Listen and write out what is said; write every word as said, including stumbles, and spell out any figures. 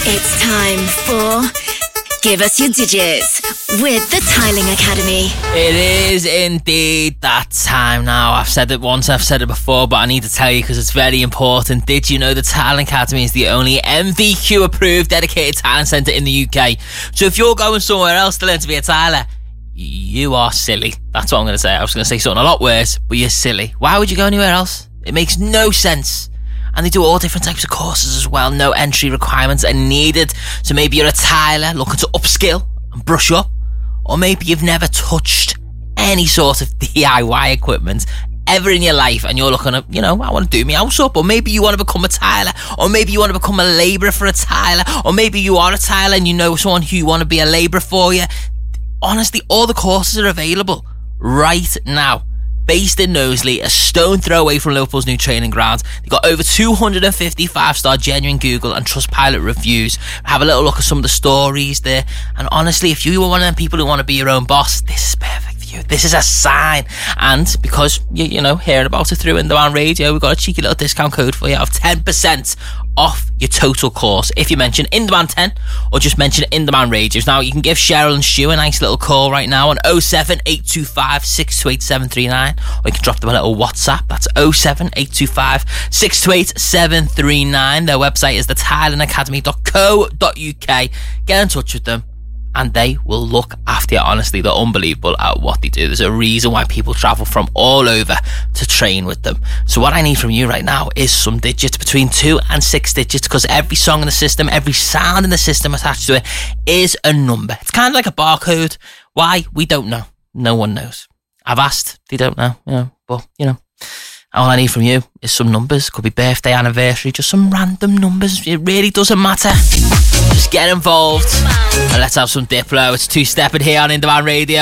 It's time for Give Us Your Digits with the Tiling Academy. It is indeed that time now. I've said it once, I've said it before, but I need to tell you because it's very important. Did you know the Tiling Academy is the only M V Q approved dedicated tiling centre in the U K? So if you're going somewhere else to learn to be a tiler, you are silly. That's what I'm going to say. I was going to say something a lot worse, but you're silly. Why would you go anywhere else? It makes no sense. And they do all different types of courses as well. No entry requirements are needed. So maybe you're a tiler looking to upskill and brush up. Or maybe you've never touched any sort of D I Y equipment ever in your life and you're looking at, you know, I want to do my house up. Or maybe you want to become a tiler. Or maybe you want to become a labourer for a tiler. Or maybe you are a tiler and you know someone who you want to be a labourer for you. Honestly, all the courses are available right now. Based in Knowsley, a stone throw away from Liverpool's new training ground. They've got over two hundred fifty five-star genuine Google and Trustpilot reviews. Have a little look at some of the stories there. And honestly, if you were one of them people who want to be your own boss, this is perfect for you. This is a sign. And because, you, you know, hearing about it through Indemand Radio, we've got a cheeky little discount code for you of ten percent off your total course if you mention Indemand ten or just mention Indemand Radios. Now, you can give Cheryl and Stu a nice little call right now on oh seven eight two five six two eight seven three nine, or you can drop them a little WhatsApp. That's oh seven eight two five six two eight seven three nine. Their website is the tiling academy dot co dot uk. Get in touch with them and they will look after you. Honestly, they're unbelievable at what they do. There's a reason why people travel from all over to train with them. So what I need from you right now is some digits, between two and six digits, because every song in the system, every sound in the system attached to it is a number. It's kind of like a barcode. Why? We don't know. No one knows. I've asked. They don't know. You know, but, you know, all I need from you is some numbers. Could be birthday, anniversary, just some random numbers. It really doesn't matter. Just get involved and let's have some Diplo. It's two-stepping here on Indemand Radio.